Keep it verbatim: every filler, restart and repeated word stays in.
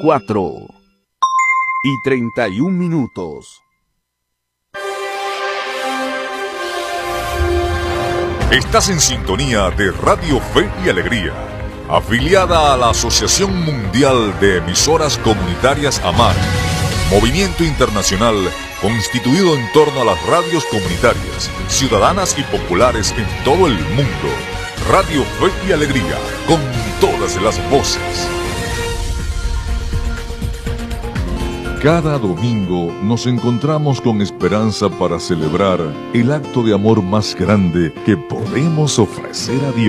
cuatro y treinta y un minutos. Estás en sintonía de Radio Fe y Alegría, afiliada a la Asociación Mundial de Emisoras Comunitarias AMAR, movimiento internacional constituido en torno a las radios comunitarias, ciudadanas y populares en todo el mundo. Radio Fe y Alegría, con todas las voces. Cada domingo nos encontramos con esperanza para celebrar el acto de amor más grande que podemos ofrecer a Dios.